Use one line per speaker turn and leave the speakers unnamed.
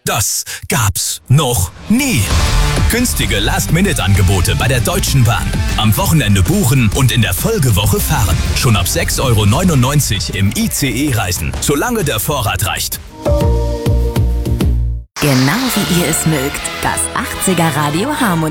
Das gab's noch nie. Günstige Last-Minute-Angebote bei der Deutschen Bahn. Am Wochenende buchen und in der Folgewoche fahren. Schon ab 6,99 € im ICE reisen, solange der Vorrat reicht.
Genau wie ihr es mögt. Das 80er Radio Harmonie.